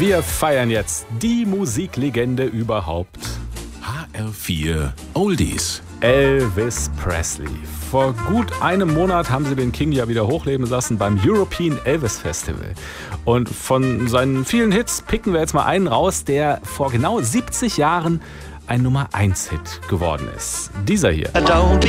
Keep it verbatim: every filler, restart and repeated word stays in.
Wir feiern jetzt die Musiklegende überhaupt. H R vier Oldies. Elvis Presley. Vor gut einem Monat haben sie den King ja wieder hochleben lassen beim European Elvis Festival. Und von seinen vielen Hits picken wir jetzt mal einen raus, der vor genau siebzig Jahren ein Nummer eins Hit geworden ist. Dieser hier. Don't be